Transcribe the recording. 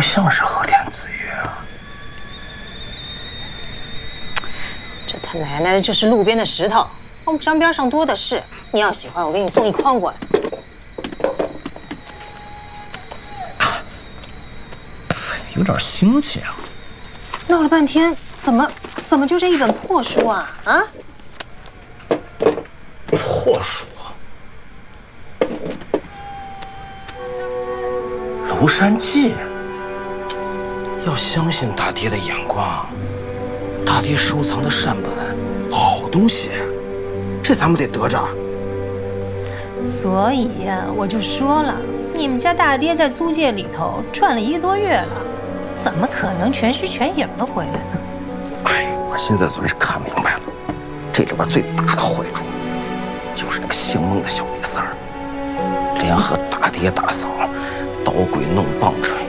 像是和田子月啊。 这他奶奶的就是路边的石头，我们江边上多的是。你要喜欢，我给你送一筐过来。 有点腥气啊！ 闹了半天，怎么就这一本破书啊？啊？ 破书。《庐山记》，要相信大爹的眼光。大爹收藏的善本，好东西，这咱们得得着。 所以呀，我就说了，你们家大爹在租界里头转了1个多月了，怎么可能全虚全影的回来呢？ 哎，我现在算是看明白了，这里边最大的坏处，就是那个姓孟的小瘪三儿，联合大爹大嫂捣鬼弄棒槌。